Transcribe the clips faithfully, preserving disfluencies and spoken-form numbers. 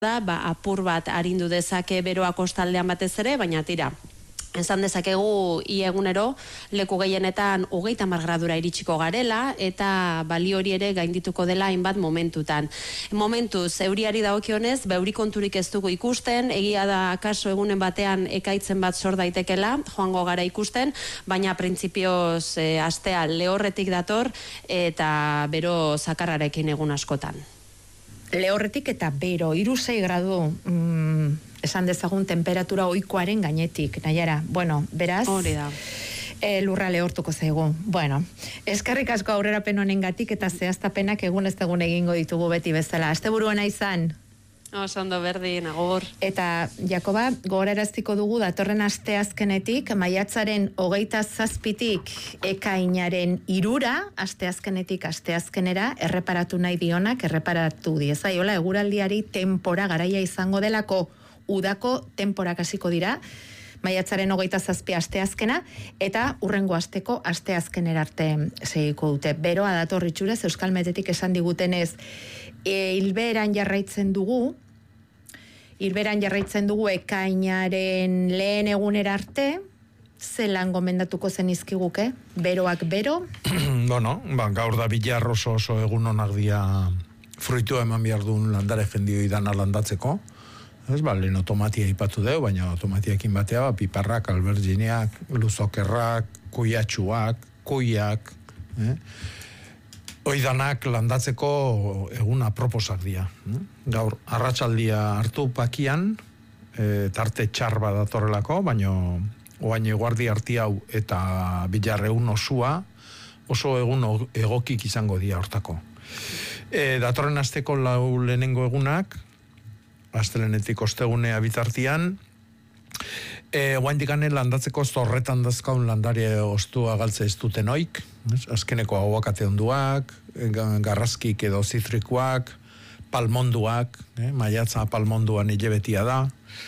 da, ba, apur bat arindu dezake beroa kostaldean batez ere, baina tira. Esan dezakegu ia egunero leku gehienetan hogeita hamar gradura iritsiko garela eta balio hori ere gaindituko dela hainbat momentutan. Momentuz, euriari dagokionez, ba euri konturik ez dugu ikusten, egia da kaso egunen batean ekaitzen bat sor daitekela, joango gara ikusten, baina printzipioz e, astea lehorretik dator eta bero zakarrarekin egun askotan. Lehorretik eta bero, hiru sei gradu, mm, esan dezagun temperatura ohikoaren gainetik, Naiara. Bueno, beraz, hori da. E, lurra lehortuko zaigu. Bueno, eskerrik asko aurrerapen honengatik eta zehaztapenak egun ez egun egingo ditugu beti bezala. Asteburuan izan. Oso ondo berdin, agur. Eta, Jakoba, gogoraraziko dugu datorren asteazkenetik, maiatzaren hogeita zazpitik ekainaren irura, asteazkenetik asteazkenera, erreparatu nahi dionak, erreparatu diezaiola, eguraldiari tempora garaia izango delako, udako temporak hasiko dira, maiatzaren hogeita zazpi asteazkena, eta urrengo asteko asteazkenera arte segiko dute. Beroa datorritxurez, Euskal Metetik esan digutenez, e, hilberan jarraitzen dugu, hilberan jarraitzen dugu ekainaren lehen egunera arte, zelan gomendatuko zen izkiguke? Beroak bero? Bueno, ba, gaur da bilar oso oso egun onak dia fruitu eman behar duen landare jendio idana landatzeko. Ez, ba, lehen tomatia ipatu deu, baina tomatiakin batea, ba, piparrak, albergineak, luzokerrak, kuiatxuak, kuiak, eh? Oidanak landatzeko egun aproposak dira. Eh? Gaur, arratsaldia hartu pakian, e, tarte txar bat datorrelako, baina oain eguardi harti hau eta bilar egun osua, oso egun egokik izango dira hortako. E, datorren asteko lau lehenengo egunak, astelenetik ostegunea bitartian, e, guaindikane landatzeko zorretan dazkaun landare ostua galtze ez duten oik, ez? Azkeneko aguakate onduak, garrazkik edo zitrikoak, palmonduak, eh? Maiatza palmonduan hilebetia da,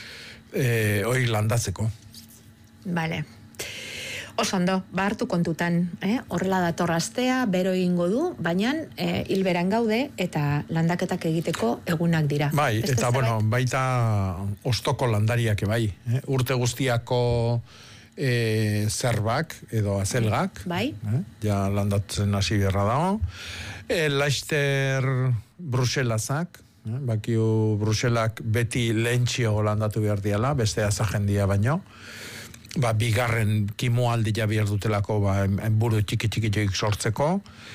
e, oik landatzeko. Vale. Oso ondo, ba hartu kontutan, eh? Horrela dator astea, bero egingo du, baina eh, hilberan gaude eta landaketak egiteko egunak dira. Bai, Beste eta zerbait? bueno, baita ostoko landariak bai, eh? Urte guztiako e, zerbak edo azelgak, bai. eh? Ja landatzen hasi beharra dago. E, Laster Bruselazak, eh? Bakiu Bruselak beti lehentxio landatu behar diala, beste azajendia baino. Ba, bigarren kimualdi ja behar dutelako, ba, buru txiki-txiki sortzeko.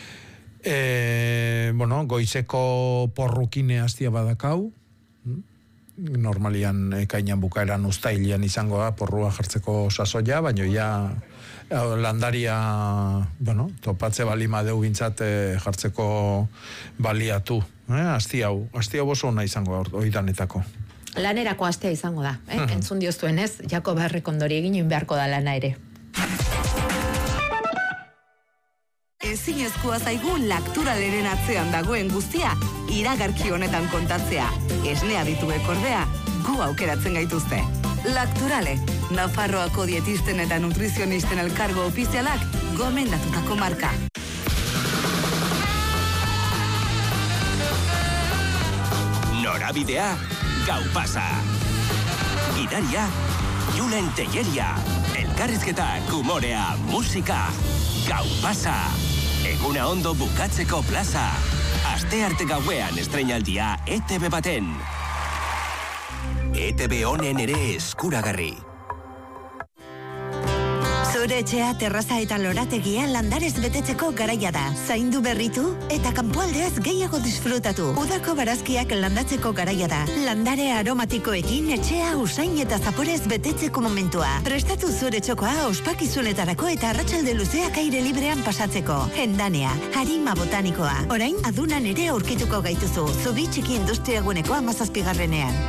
E, bueno, goizeko porrukine hastia badakau. Normalian ekainan bukaeran uztailian izango da porrua jartzeko sasoia, baina ja landaria, bueno, topatze balima deu bintzat jartzeko baliatu. Eh? Asti hau, asti hau oso ona izango da oidanetako. Lanerako astea izango da, eh? Uh-huh. Entzun dioztuen ez, Jakob Herrekondori egin beharko da lana ere. Ezinezkoa zaigu Lakturaleren atzean dagoen guztia iragarki honetan kontatzea. Esnea dituek ordea, gu aukeratzen gaituzte. Lakturale, Nafarroako dietisten eta nutrizionisten elkargo ofizialak gomendatutako marka. Norabidea, Gau pasa. Gidaria, Julen Telleria. Elkarrizketak, humorea, musika. Gau pasa. Eguna ondo bukatzeko plaza. Aste arte gauean estreinaldia E T B baten. E T B honen ere eskuragarri. Zure etxea, terraza eta lorategia landarez betetzeko garaia da. Zaindu berritu eta kanpoaldeaz gehiago disfrutatu. Udako barazkiak landatzeko garaia da. Landare aromatikoekin etxea usain eta zaporez betetzeko momentua. Prestatu zure txokoa ospakizunetarako eta arratsalde luzeak aire librean pasatzeko. Hendanea, harima botanikoa. Orain, adunan ere aurkituko gaituzu. Zubi txiki industriaguneko hamazazpigarrenean.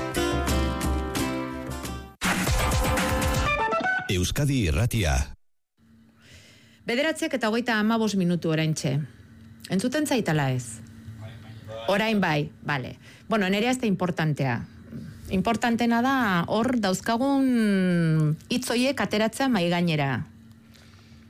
Euskadi Irratia. Bederatziak eta hogeita hamabost minutu oraintxe. Entzuten zaitala ez? Orain bai, bale. Bueno, nerea ez da importantea. Importantena da, hor dauzkagun hitzoiek ateratzea mai gainera.